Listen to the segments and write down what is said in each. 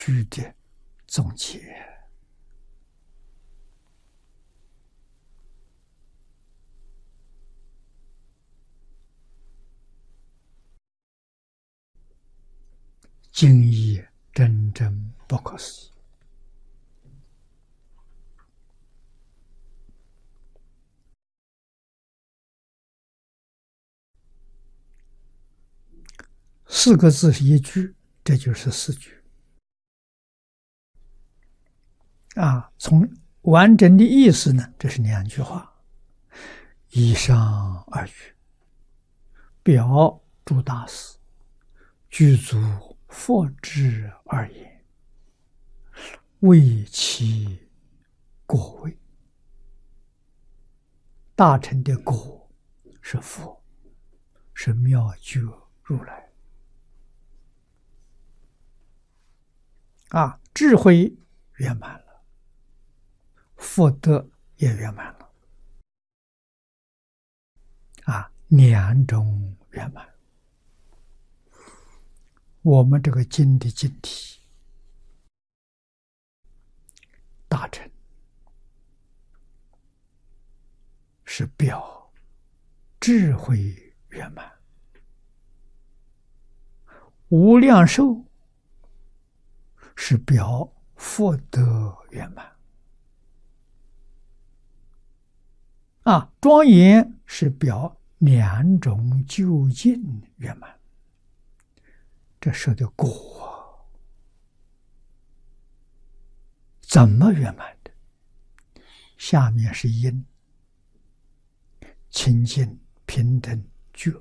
句的总结。经义真正不可思议。四个字是一句，这就是四句。从完整的意思呢，这是两句话，以上二句，表诸大事，具足佛智而言，为其果位。大乘的果是佛，是妙觉如来。智慧圆满了，福德也圆满了，两种圆满。我们这个经的经题，大乘是表智慧圆满，无量寿是表福德圆满，庄严是表两种究竟圆满。这说的果怎么圆满的？下面是因，清净、平等、觉，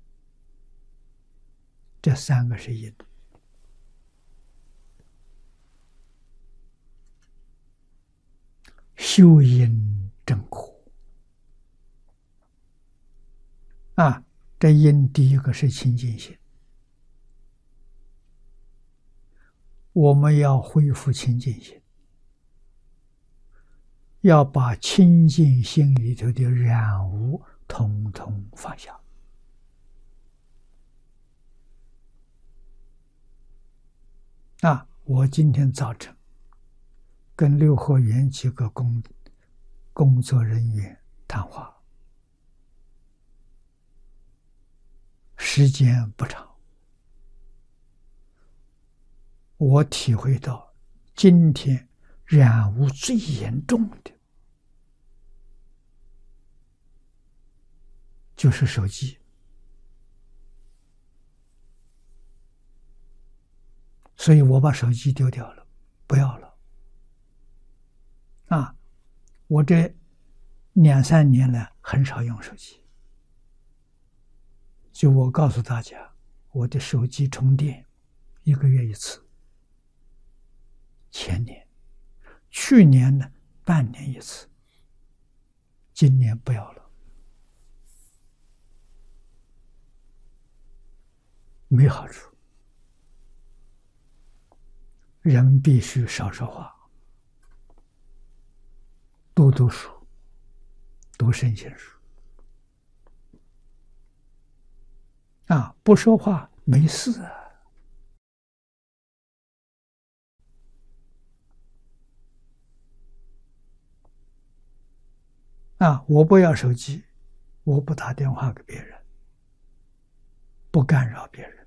这三个是因。修因正果。这因第一个是清净心，我们要恢复清净心，要把清净心里头的染污统统放下。我今天早晨跟六合园几个工作人员谈话，时间不长，我体会到今天染污最严重的就是手机。所以我把手机丢掉了，不要了。我这2-3年来很少用手机。就我告诉大家，我的手机充电1个月1次，前年，去年呢半年1次，今年不要了，没好处。人必须少说话，多读书，读圣贤书。不说话没事我不要手机，我不打电话给别人，不干扰别人，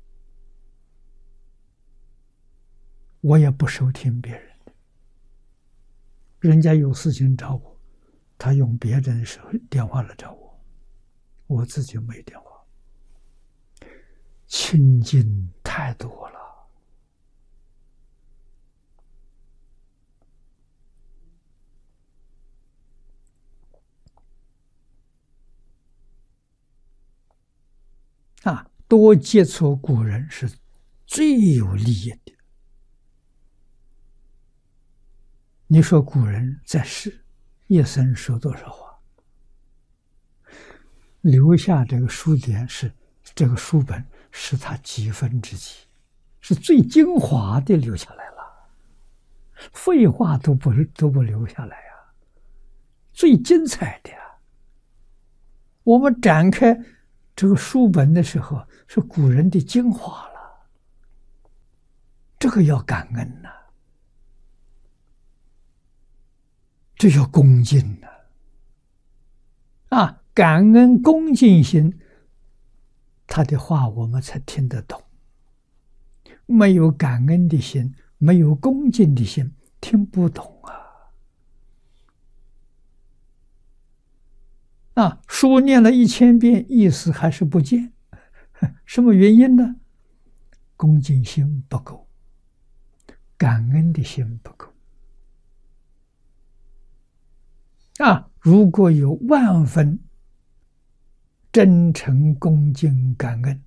我也不收听别人的。人家有事情找我，他用别人的电话来找我，我自己没电话。清净太多了。多接触古人是最有利益的。你说古人在世一生说多少话，留下这个书典是这个书本是他几分之几，是最精华的留下来了，废话都不留下来最精彩的我们展开这个书本的时候，是古人的精华了。 这个要感恩呐、这要恭敬呐、感恩恭敬心，他的话我们才听得懂。没有感恩的心，没有恭敬的心，听不懂书念了1000遍，意思还是不见，什么原因呢？恭敬心不够，感恩的心不够。如果有万分真诚恭敬感恩，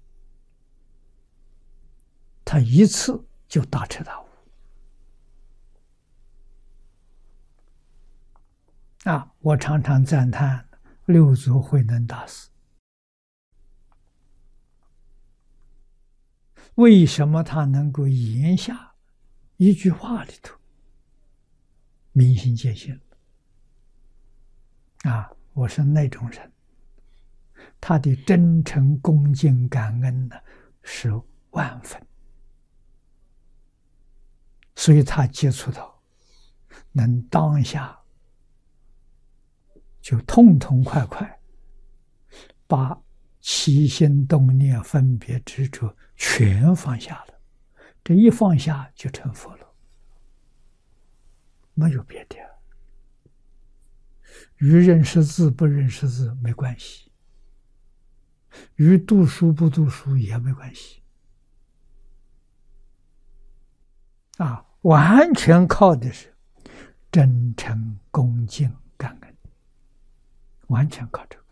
他一次就大彻大悟。我常常赞叹六祖慧能大师，为什么他能够言下一句话里头明心见性？我是那种人，他的真诚恭敬感恩呢是万分，所以他接触到能当下就痛痛快快把起心动念分别执着全放下了，这一放下就成佛了，没有别的。与认识字不认识字没关系，与读书不读书也没关系，完全靠的是真诚恭敬感恩，完全靠这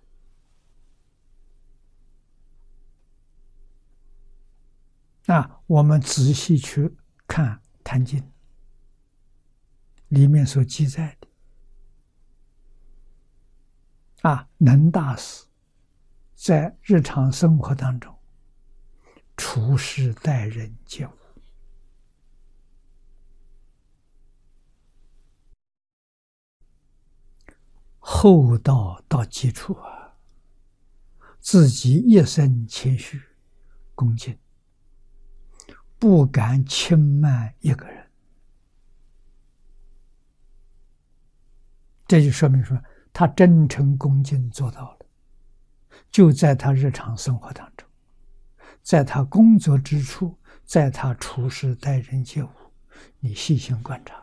个。我们仔细去看《坛经》里面所记载的，能大师在日常生活当中处事待人接物，厚道到基础自己一生谦虚恭敬，不敢轻慢一个人。这就说明说他真诚恭敬做到了，就在他日常生活当中，在他工作之处，在他处事待人接物，你细心观察。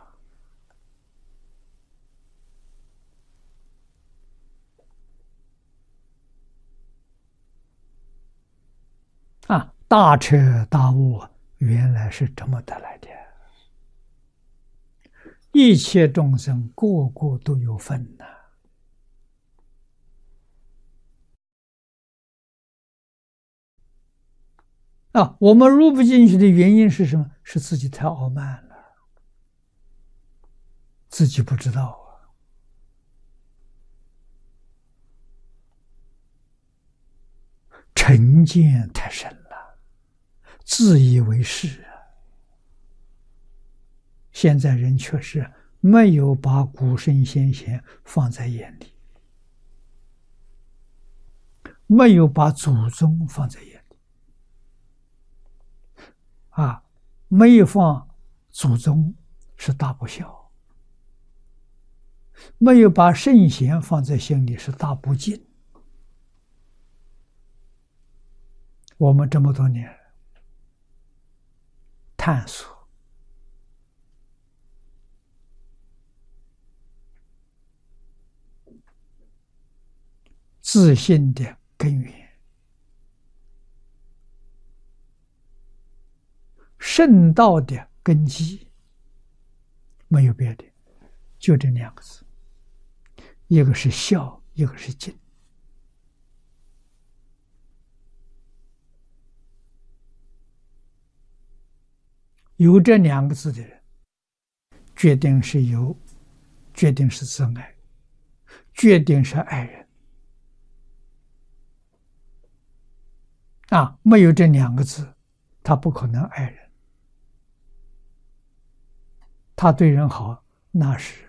大彻大悟原来是这么得来的，一切众生个个都有份呐。我们入不进去的原因是什么？是自己太傲慢了，自己不知道成见太深了，自以为是现在人确实没有把古圣先贤放在眼里，没有把祖宗放在眼里。没有放祖宗是大不孝，没有把圣贤放在心里是大不敬。我们这么多年探索，自信的根源，圣道的根基，没有别的，就这2个字，一个是孝，一个是敬。有这2个字的人，决定是真爱，决定是爱人。没有这2个字，他不可能爱人。他对人好，那是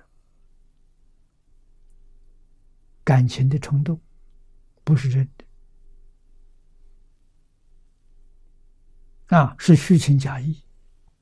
感情的冲动，不是真的。是虚情假意。